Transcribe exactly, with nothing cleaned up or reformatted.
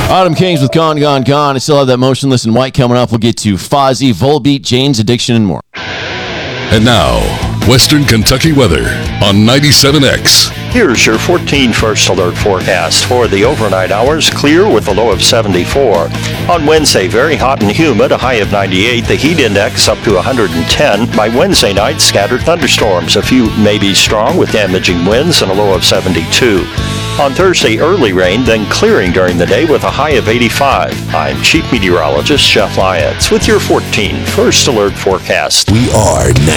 Autumn Kings with Gone, Gone, Gone. I still have that Motionless in White coming up. We'll get to Fozzy, Volbeat, Jane's Addiction, and more. And now, Western Kentucky weather on ninety-seven X. Here's your fourteen First Alert forecast. For the overnight hours, clear with a low of seventy-four. On Wednesday, very hot and humid, a high of ninety-eight. The heat index up to one hundred ten. By Wednesday night, scattered thunderstorms. A few may be strong with damaging winds and a low of seventy-two. On Thursday, early rain, then clearing during the day with a high of eighty-five. I'm Chief Meteorologist Jeff Lyons with your fourteen First Alert forecast. We are ninety.